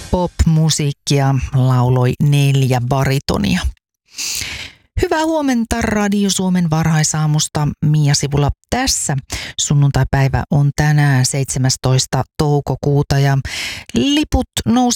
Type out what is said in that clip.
pop-musiikkia lauloi 4 baritonia. Hyvää huomenta Radio Suomen varhaisaamusta. Mia Sivula tässä. Sunnuntaipäivä on tänään 17. toukokuuta ja liput nousi